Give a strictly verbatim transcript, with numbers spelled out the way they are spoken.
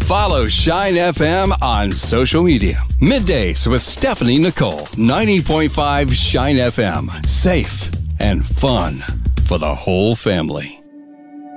Follow Shine F M on social media. Middays with Stephanie Nicole. ninety point five Shine F M. Safe and fun for the whole family.